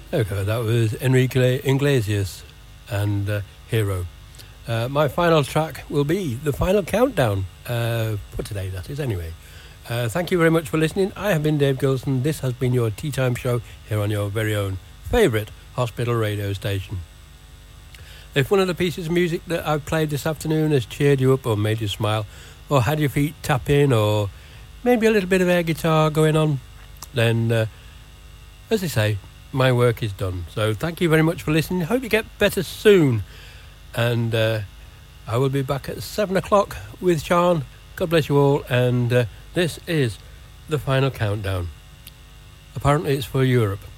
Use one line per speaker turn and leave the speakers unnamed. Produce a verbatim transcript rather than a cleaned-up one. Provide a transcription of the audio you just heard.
Okay, that was Enrique Iglesias and uh, Hero. Uh, my final track will be the final countdown uh, for today, that is, anyway. Uh, thank you very much for listening. I have been Dave Gilson. This has been your Tea Time Show here on your very own favourite hospital radio station. If one of the pieces of music that I've played this afternoon has cheered you up or made you smile or had your feet tapping or maybe a little bit of air guitar going on, then, uh, as they say, my work is done. So thank you very much for listening. Hope you get better soon. And uh, I will be back at seven o'clock with Sean. God bless you all. And uh, this is the final countdown. Apparently it's for Europe.